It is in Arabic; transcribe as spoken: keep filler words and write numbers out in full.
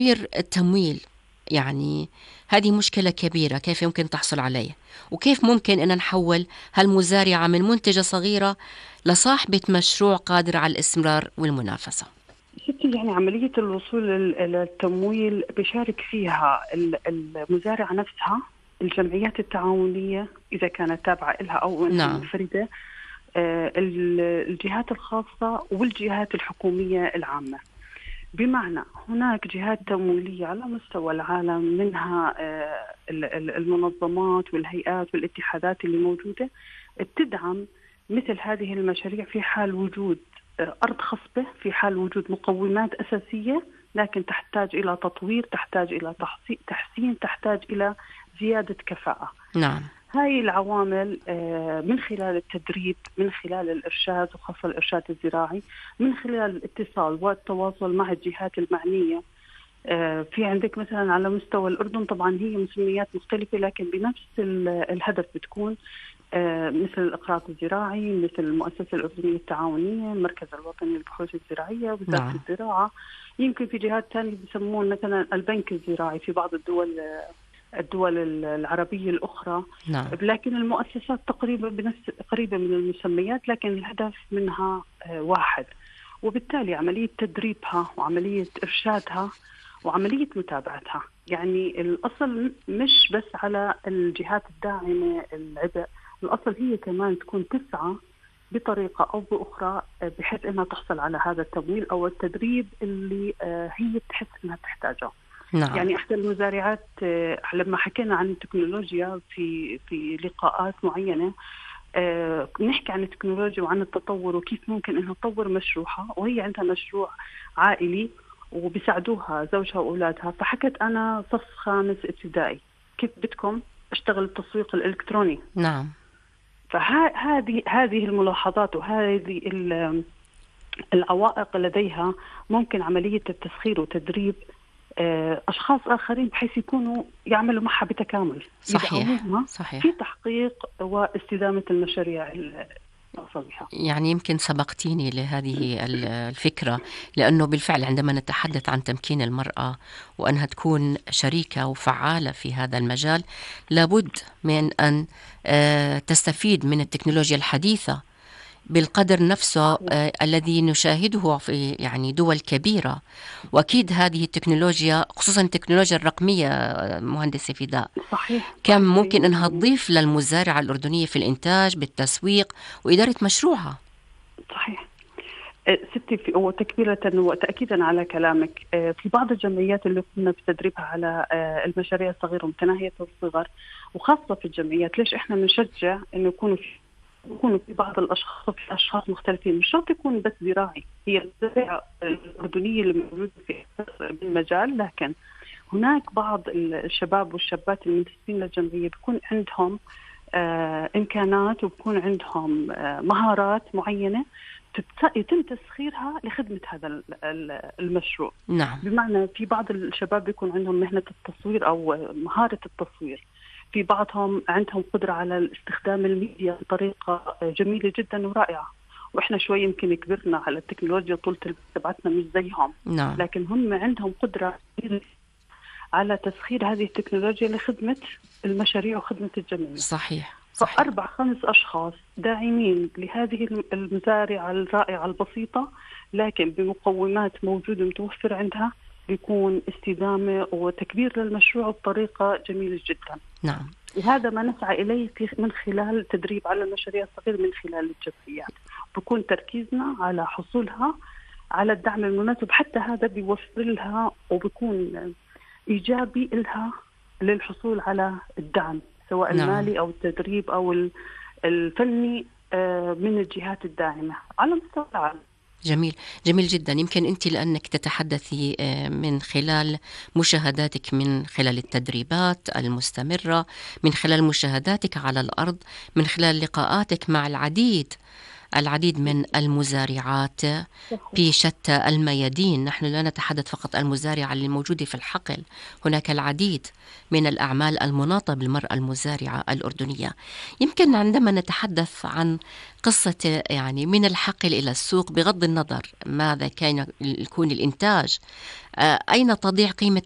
توفير التمويل، يعني هذه مشكلة كبيرة، كيف يمكن تحصل عليه؟ وكيف ممكن أن نحول هالمزارعة من منتجة صغيرة لصاحبة مشروع قادر على الاستمرار والمنافسة؟ ستي، يعني عملية الوصول لل- للتمويل بيشارك فيها ال- المزارعة نفسها، الجمعيات التعاونية إذا كانت تابعة لها أو إنها نعم. منفردة، آه، ال- الجهات الخاصة والجهات الحكومية العامة. بمعنى هناك جهات تمويلية على مستوى العالم، منها آه، ال- ال- المنظمات والهيئات والاتحادات اللي موجودة بتدعم مثل هذه المشاريع في حال وجود آه، أرض خصبة، في حال وجود مقومات أساسية، لكن تحتاج إلى تطوير، تحتاج إلى تحسي- تحسين، تحتاج إلى زيادة كفاءة. نعم. هاي العوامل آه، من خلال التدريب، من خلال الإرشاد وخاصة الإرشاد الزراعي، من خلال الاتصال والتواصل مع الجهات المعنية. آه، في عندك مثلا على مستوى الأردن، طبعا هي مسميات مختلفة لكن بنفس ال- الهدف بتكون، آه، مثل الإقراض الزراعي، مثل المؤسسة الأردنية التعاونية، المركز الوطني للبحوث الزراعية، وزارة نعم. الزراعة. يمكن في جهات ثانية بيسمون مثلا البنك الزراعي في بعض الدول، الدول العربية الأخرى. نعم. لكن المؤسسات تقريبا بنفس قريبة من المسميات، لكن الهدف منها آه، واحد. وبالتالي عملية تدريبها وعملية إرشادها وعملية متابعتها، يعني الأصل مش بس على الجهات الداعمة العبء، الأصل هي كمان تكون تسعى بطريقة أو بأخرى آه، بحيث أنها تحصل على هذا التمويل أو التدريب اللي آه، هي تحس أنها تحتاجه. نعم. يعني إحدى المزارعات آه، لما حكينا عن التكنولوجيا في في لقاءات معينة، آه، نحكي عن التكنولوجيا وعن التطور وكيف ممكن إنها تطور مشروعها، وهي عندها مشروع عائلي وبيساعدوها زوجها وأولادها. فحكت أنا صف خامس ابتدائي، كيف بدكم أشتغل التسويق الإلكتروني؟ نعم. فهذه هذه الملاحظات وهذه ال- العوائق لديها ممكن عملية التسخير وتدريب آه، أشخاص آخرين بحيث يكونوا يعملوا معها بتكامل، صحيح. يدعموها في صحيح. تحقيق واستدامة المشاريع الخاصة بها. يعني يمكن سبقتيني لهذه ال- الفكرة، لأنه بالفعل عندما نتحدث عن تمكين المرأة وأنها تكون شريكة وفعالة في هذا المجال، لابد من أن آه، تستفيد من التكنولوجيا الحديثة بالقدر نفسه صحيح. آه، الذي نشاهده في يعني دول كبيرة. وأكيد هذه التكنولوجيا، خصوصا التكنولوجيا الرقمية، آه، مهندسة فداء، صحيح كم صحيح ممكن مليون أنها بالمية. تضيف للمزارعة الأردنية في الإنتاج، بالتسويق وإدارة مشروعها. صحيح. آه، ستي، في وتكملة وتأكيدا على كلامك، آه، في بعض الجمعيات اللي قمنا بتدريبها على آه، المشاريع الصغيرة ومتناهية الصغر، وخاصة في الجمعيات، ليش احنا بنشجع انه يكونوا في يكونوا في بعض الاشخاص، في اشخاص مختلفين، مش شرط يكون بس زراعي، هي الزراعة الأردنية اللي موجودة في المجال، لكن هناك بعض الشباب والشابات المنتسبين للجمعية بيكون عندهم آه إمكانات وبكون عندهم آه مهارات معينة تت- يتم تسخيرها لخدمة هذا ال- ال- المشروع. نعم. بمعنى في بعض الشباب بيكون عندهم مهنة التصوير أو مهارة التصوير، في بعضهم عندهم قدرة على استخدام الميديا بطريقة جميلة جدا ورائعة، وإحنا شوي يمكن كبرنا على التكنولوجيا، طولة البال تبعتنا مش زيهم، نعم. لكن هم عندهم قدرة على تسخير هذه التكنولوجيا لخدمة المشاريع وخدمة الجميع. صحيح. صحيح. فأربع خمس أشخاص داعمين لهذه المزارعة الرائعة البسيطة، لكن بمقومات موجودة متوفر عندها، بيكون استدامة وتكبير للمشروع بطريقة جميلة جدا. نعم. وهذا ما نسعى إليه في من خلال التدريب على المشاريع الصغيرة من خلال الجمعيات، بكون تركيزنا على حصولها على الدعم المناسب، حتى هذا بيوفر لها وبيكون إيجابي لها للحصول على الدعم، سواء نعم. المالي أو التدريب أو ال- الفني آه، من الجهات الداعمة على مستوى العالم. جميل. جميل جدا. يمكن أنت لأنك تتحدثي آه، من خلال مشاهداتك، من خلال التدريبات المستمرة، من خلال مشاهداتك على الأرض، من خلال لقاءاتك مع العديد العديد من المزارعات في شتى الميادين. نحن لا نتحدث فقط المزارعة اللي موجودة في الحقل، هناك العديد من الأعمال المناطة بالمرأة المزارعة الأردنية. يمكن عندما نتحدث عن قصة يعني من الحقل إلى السوق، بغض النظر ماذا كان يكون الإنتاج، آه، أين تضيع قيمة